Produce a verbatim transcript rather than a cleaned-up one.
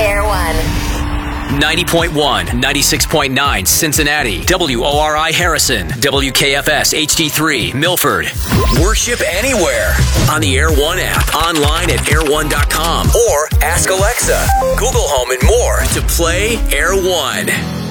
Air One. ninety point one, ninety-six point nine Cincinnati, W O R I Harrison, W K F S H D three Milford. Worship anywhere on the Air One app, online at air one dot com, or ask Alexa, Google Home, and more to play Air One.